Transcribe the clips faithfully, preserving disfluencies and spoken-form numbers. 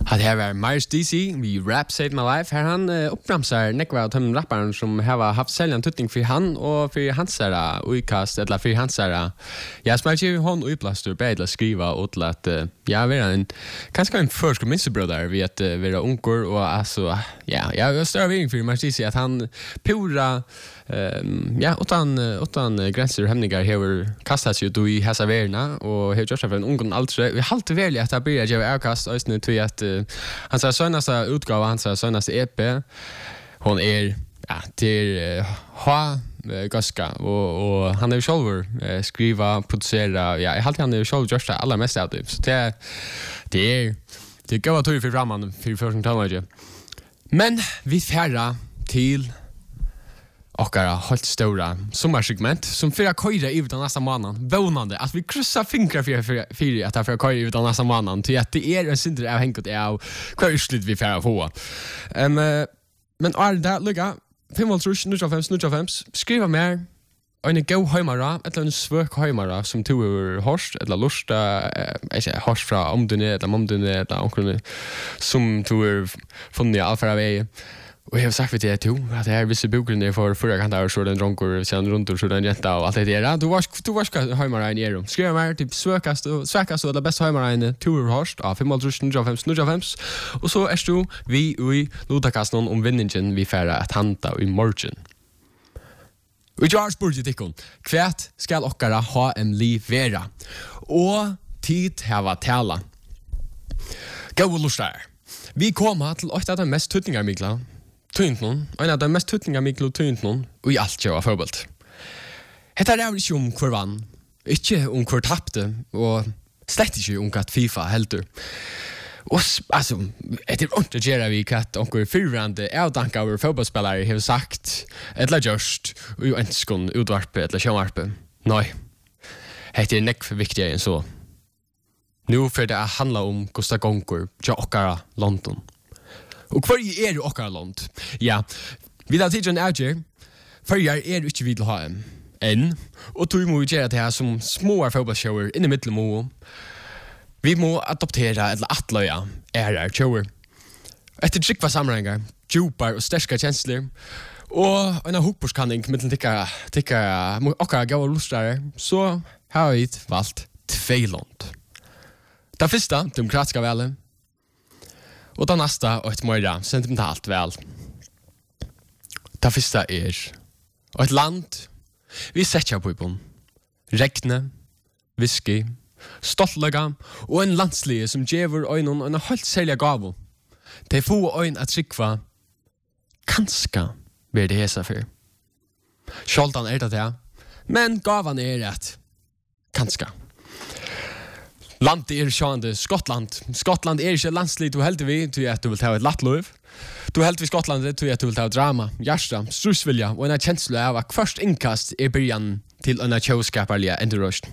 Att här var Myers D C, vi Rap Saved My Life. Här han uh, uppramsar nekva av de rapparen som har haft säljan tutting för han och för hans här utkast, eller för hans här. Jag smäller ju hon upplastor bättre att skriva och till att uh, jag vill en kanske en försk minstebröder vi att uh, vara unkor och alltså ja, jag har större vining för Myers D C att han pura Um, ja, utan utan gränser och hämningar har kastats ju då i hesa värna och har gjort för en ung altre. Vi halt väl att det blir ju avkast och nu tror att uh, han sa senaste utgåva han sa senaste E P hon är ja till uh, ha uh, gaska och och han är ju själv uh, skriva producera ja, jag halt han är ju själv just alla mest av det. Så det det är det går att ta för framan för första taget. Men vi färra till och är helt stora sommarsegment som för att köra ut den nästa månaden. Vånande att vi kryssar fingrar för för för att för att köra ut den nästa månaden till att det är en synder av hängt av kvar urslut vi får få. Ehm men är det lucka fem noll tre fem noll fem skriva mer en go hemara eller en svök hemara som tog över horst eller lusta jag säger horst från omdune eller omdune eller onkel som tog från alfa väg. Och jag har sagt för det too att det här vissa boken för förra kan där så den dronkor sen runt och så den jenta och allt det där. Du var du var ska hemma i rum. Skriv mer typ sökast och sökast och det bästa hemma i tour host av fem noll tre fem fem och så är du vi i Ludakaston om vinningen vi färra att hanta i morgon. Och jag spurgade dig kvärt ska okkara ha en liv vera och tid hava tala. Gå lustar. Vi kommer till åtta av de mest tutningar mikla. Tynton, en av de mest tutningar mikla tynton och i allt jag har förbult. Hetta er ikke om hvor vann, ikke om hvor tappte, og slett ikke om at FIFA heldur. Og altså, etter ordentlig gjør vi at onker fyrrande avdanka over fotballspillere har sagt, eller gjørst, og jo ønskon utvarpe eller kjønvarpe. Nei, hetta er nekk for viktigere enn så. Nu för det handla om Gustav Gonkor, ja okkara London. Och kvar är det okkara Lond. Ja, vi har tidsen outjer. För jag är inte vid ha en. En och tog må göra det här som små fotbollsshower in i mitten. Vi må adoptera eller atloja är det shower. Efter tryckva sammanhangar, djupar och starka känslor. Och en hoppårskanning mellan ticka ticka okkara gåva lustare så har vi valt två Lond. Det första, demokratiska välen. Och det nästa, och ett mer sentimentalt väl. Det första är ett land vi sätter på ibon. Räkne, whisky, stoltlega och en landslige som ger ögonen en helt sälja gav. Det får ögon att tryckva kanska blir det hesa för. Skjoldan är det det, men gavan är rätt. Kanska. Landet er sjående Skottland. Skottland er ikke landslig du heldig vi til at du vil ta et lattløv. Du heldig vi Skottland til at du vil ta drama, hjärsta, strusvilja og en kjensle av at først innkast er byrjan til en kjøskaparlige endurrøst.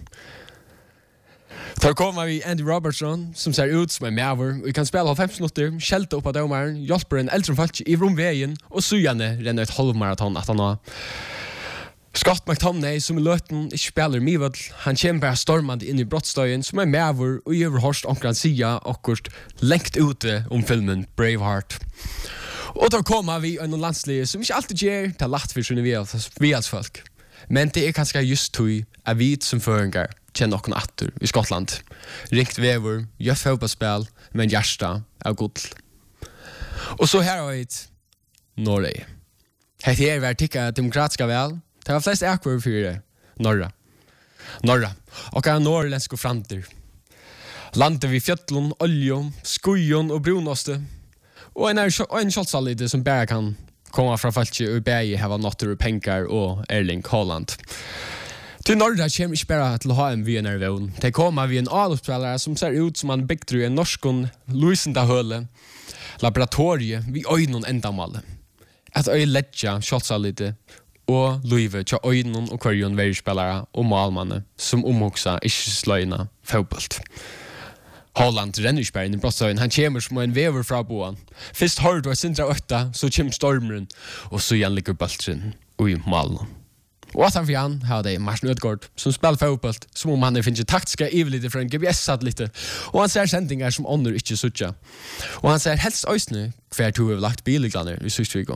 Da kommer vi Andy Robertson som ser ut som en maver og vi kan spille halvfems minutter, skjelte opp av domaren, hjelper en eldre folk i romveien og sujane renner et halvmaraton at han har. Scott McTominay som i løten ikke spiller mivødl, han kommer bare stormande inn i brottstøyen som er mever og gjør horst omkring sida akkurat lengt ute om filmen Braveheart. Og da kommer vi en landslige som ikke alltid gjør til lagt for sine vialsfolk. Men det er kanskje just tog at vi som føringer kjenner noen atter i Skottland. Ringt vever, gjør fotballspill, men hjärsta av godl. Og så her har vi et Norge. Hette er vi tikka demokratiska vel. Det var flest ekvar for det. Norra. Norra. Og er norrländsk og framter. Landet vi fjøtlun, oljon, skujon og brunoste. Og en, er, en kjoltsalide som bare kan komme fra falskje og bæge hava notter og pengar og Erling Haaland. Til Norra kommer ikke bare til å ha en vi en ervån. Det kommer vi en aluppspillere som ser ut som han bygger i en norskon Lusendahøle laboratorie vi øynon endamalle. At øy ledja kjoltsalide og Louise tja øynon og kvarjon verspillere og malmanne som omhoksa ikke sløyna fotbollt. Haaland renner ikke bare inn i brottsøyen. Han kommer som en vever fra boan. Først har du sindra åtta, så kommer stormeren, og så igjen ligger bultren og i malen. Og at han for han har det Martin Ødgaard som spiller fotboll som om han finner taktiska ivliter fra en G P S-satellitt og han ser sendingar som ånder ikke suttja. Og han ser helst øysene hver to har lagt biliglaner i Systviko.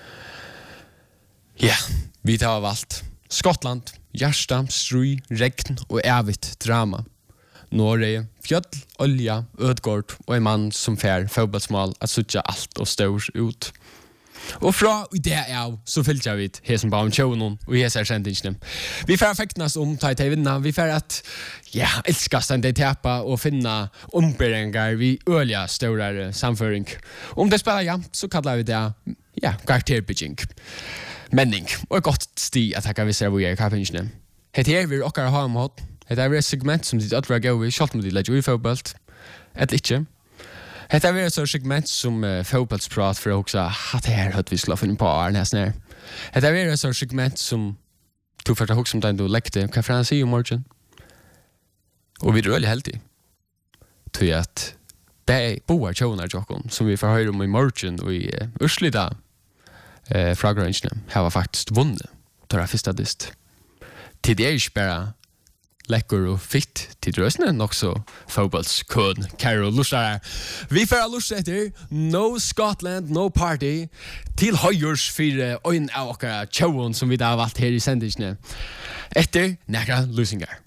Ja, vi tar av alt. Skottland, hjärsta, stry, regn og evigt drama. Norge, fjøll, olja, Ødgaard og en mann som fer fotbollsmål at suttja alt og stor ut. Og fra i det av så fyllte jeg vidt hesen på om tjonen og hesen sendingene. Vi får effektnas om ta i til vinna. Vi får at, ja, elskast enn de tepa og finna omberingar vi øliga større samføring. Om det spiller ja, så kallar vi det, ja, karakterbygging. Menning, og et godt sti at jeg visser hvor jeg er kapingsene. Hette her vil okkar ha om hot. Hette er et segment som ditt ødra gau i, kjalt med de legger ui fotballt. Et ikke. Hetta er et segment som uh, fotballsprat for å huske at det her høyt vi skulle finne på Arne Hesner. Hetta er et segment som tog for å huske om den du lekte. Hva for han sier om morgen? Og vi er veldig heldige. Til at det er boar tjoner jokken som vi får høre om i morgen og i uh, Urslida uh, fra grønnsene har faktisk vunnet. Det er første dist. Til det er ikke bare lekker og fitt til drøsene, nok så fotballskøden, Carol Lustar. Vi får lust etter No Scotland, No Party til høyers for øyn av okkara tjoen som vi da har valgt her i sendingene. Etter nekra lusingar.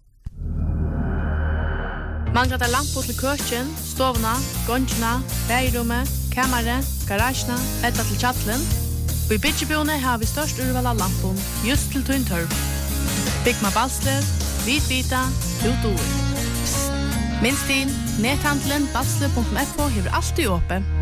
Mangler det lamper til køkken, stovna, gongene, bægerommet, kammeret, garasjene, etter til chattelen. Og i bytjeboene har vi størst urval av lampen, just til tøyntørv. Bygma Balsler, Vit Vita, Lutor. Minst din, nethandelen balsler punktum f o hever alltid åpen.